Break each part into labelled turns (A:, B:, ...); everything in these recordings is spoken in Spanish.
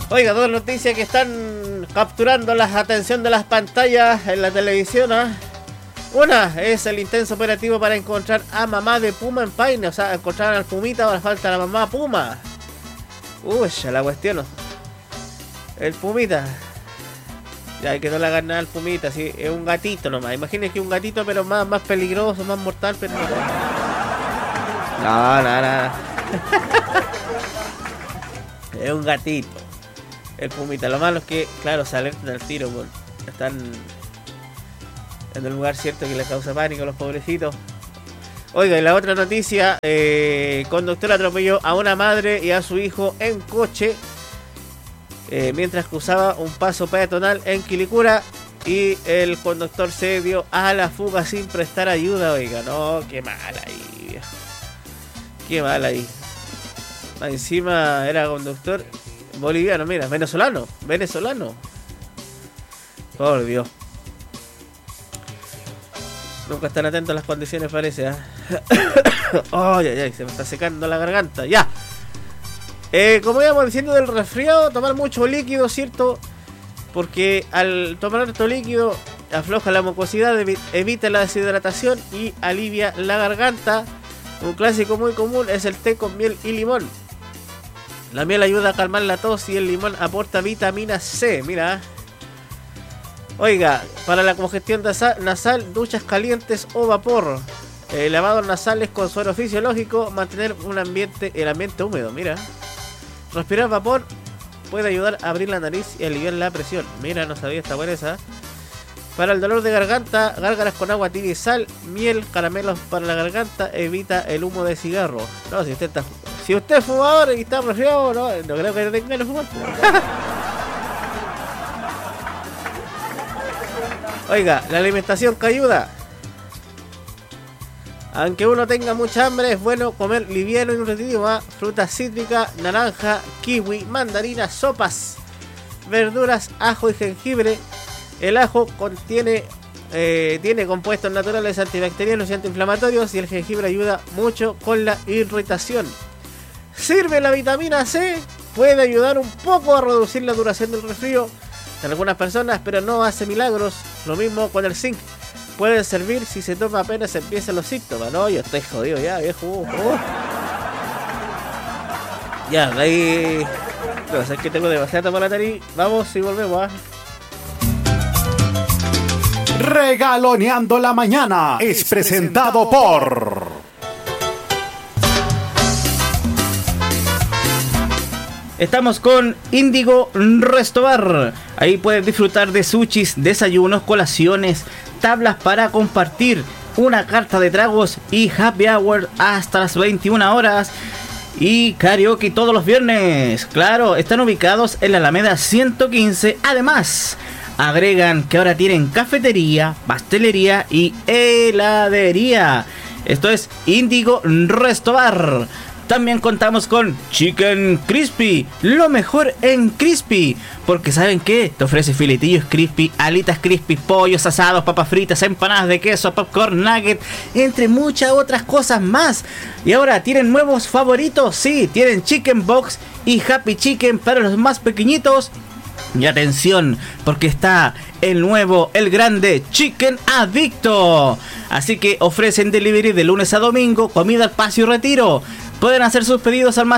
A: Oiga, dos noticias que están capturando la atención de las pantallas en la televisión, ¿eh? Una es el intenso operativo para encontrar a mamá de Puma en Paine. O sea, encontraron al Pumita, ahora falta la mamá Puma. Uy, ya la cuestiono. El Pumita. Ya, que no le hagan nada al Pumita, sí, es un gatito nomás. Imagínense que un gatito, pero más peligroso, más mortal, pero no. Es un gatito. El Pumita. Lo malo es que, claro, se alertan al tiro, por están en el lugar cierto que les causa pánico a los pobrecitos. Oiga, y la otra noticia, conductor atropelló a una madre y a su hijo en coche mientras cruzaba un paso peatonal en Quilicura, y el conductor se dio a la fuga sin prestar ayuda. Oiga, no, qué mal ahí, viejo. Qué mal ahí. Encima era conductor boliviano, mira, venezolano. Por Dios. Nunca están atentos a las condiciones, parece, ¿eh? Ay, se me está secando la garganta. Ya. Como íbamos diciendo del resfriado, tomar mucho líquido, ¿cierto? Porque al tomar harto líquido afloja la mucosidad, evita la deshidratación y alivia la garganta. Un clásico muy común es el té con miel y limón. La miel ayuda a calmar la tos y el limón aporta vitamina C. Mira. Oiga, para la congestión nasal, duchas calientes o vapor. Lavados nasales con suero fisiológico. Mantener el ambiente húmedo. Mira. Respirar vapor puede ayudar a abrir la nariz y aliviar la presión. Mira, no sabía esta buena esa. Para el dolor de garganta, gárgaras con agua tibia y sal. Miel, caramelos para la garganta. Evita el humo de cigarro. No, si usted es fumador y está resfriado, no creo que tenga que fumar. Oiga, la alimentación que ayuda. Aunque uno tenga mucha hambre, es bueno comer liviano y nutritivo, ¿eh? Frutas cítricas, naranja, kiwi, mandarina, sopas, verduras, ajo y jengibre. El ajo tiene compuestos naturales antibacterianos y antiinflamatorios, y el jengibre ayuda mucho con la irritación. Sirve la vitamina C, puede ayudar un poco a reducir la duración del resfrío en algunas personas, pero no hace milagros. Lo mismo con el zinc. Puede servir si se toma apenas empiezan los síntomas. No, yo estoy jodido ya, viejo. Ya, ahí. No, es que tengo demasiada por la nariz. Vamos y volvemos.
B: Regaloneando la mañana es presentado por
C: Estamos con Índigo Restobar. Ahí puedes disfrutar de sushis, desayunos, colaciones, tablas para compartir, una carta de tragos y happy hour hasta las 21 horas. Y karaoke todos los viernes. Claro, están ubicados en la Alameda 115. Además, agregan que ahora tienen cafetería, pastelería y heladería. Esto es Índigo Restobar. También contamos con Chicken Crispy, lo mejor en crispy, porque ¿saben qué? Te ofrece filetillos crispy, alitas crispy, pollos asados, papas fritas, empanadas de queso, popcorn, nugget, entre muchas otras cosas más. Y ahora tienen nuevos favoritos, sí, tienen Chicken Box y Happy Chicken para los más pequeñitos. Y atención, porque está el nuevo, el grande Chicken Adicto. Así que ofrecen delivery de lunes a domingo, comida al paso y retiro. Pueden hacer sus pedidos al más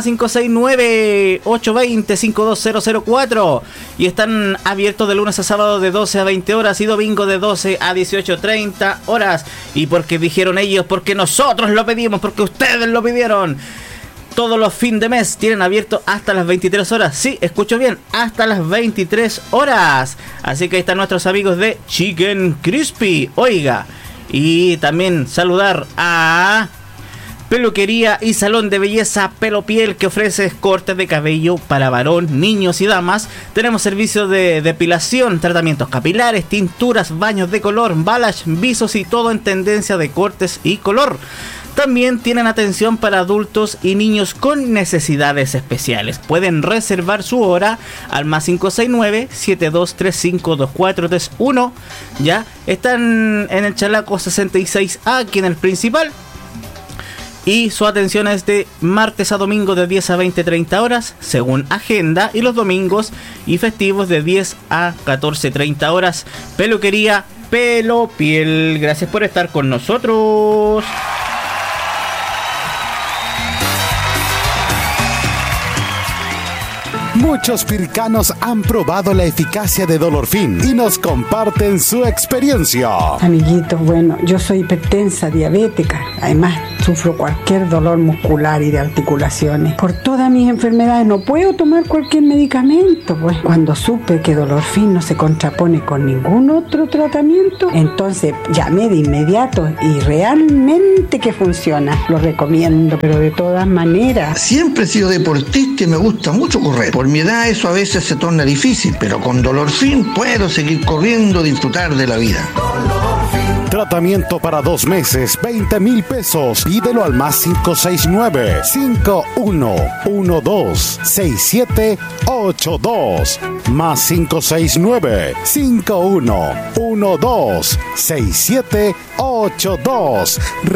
C: 569-820-52004. Y están abiertos de lunes a sábado de 12 a 20 horas y domingo de 12 a 18:30 horas. Y porque dijeron ellos, porque nosotros lo pedimos, porque ustedes lo pidieron. Todos los fines de mes tienen abierto hasta las 23 horas. Sí, escucho bien, hasta las 23 horas. Así que ahí están nuestros amigos de Chicken Crispy. Oiga, y también saludar a Peluquería y Salón de Belleza Pelo Piel, que ofrece cortes de cabello para varón, niños y damas. Tenemos servicios de depilación, tratamientos capilares, tinturas, baños de color, balayage, visos y todo en tendencia de cortes y color. También tienen atención para adultos y niños con necesidades especiales. Pueden reservar su hora al más 569-7235-2431. Ya están en el Chalaco 66A, aquí en el principal. y su atención es de martes a domingo de 10 a 20-30 horas según agenda, y los domingos y festivos de 10 a 14-30 horas. Peluquería Pelo Piel, gracias por estar con nosotros.
B: Muchos pircanos han probado la eficacia de Dolorfin y nos comparten su experiencia.
D: Amiguitos, bueno, yo soy hipertensa, diabética, además sufro cualquier dolor muscular y de articulaciones. Por todas mis enfermedades no puedo tomar cualquier medicamento, pues. Cuando supe que Dolorfin no se contrapone con ningún otro tratamiento, entonces llamé de inmediato y realmente que funciona. Lo recomiendo, pero de todas maneras.
E: Siempre he sido deportista y me gusta mucho correr. Por mi edad eso a veces se torna difícil, pero con Dolorfin puedo seguir corriendo, disfrutar de la vida.
B: Tratamiento para 2 meses, 20,000 pesos. Pídelo al más 569-5112-6782. Más 569-5112-6782.